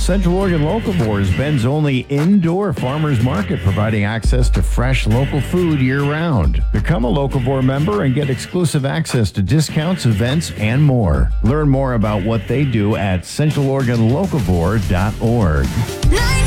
Central Oregon Locavore is Bend's only indoor farmers market, providing access to fresh local food year-round. Become a Locavore member and get exclusive access to discounts, events, and more. Learn more about what they do at centraloregonlocavore.org.